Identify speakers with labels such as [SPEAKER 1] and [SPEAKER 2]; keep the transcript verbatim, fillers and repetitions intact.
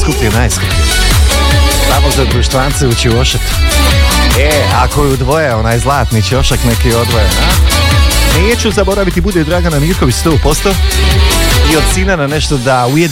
[SPEAKER 1] najskuplje, najskuplje. Samo za društvance u ćošak. E, ako je udvoje, onaj zlatni ćošak neki odvojen, a? Neću zaboraviti, bude Dragana Mirković sto posto i od sina na nešto da ujede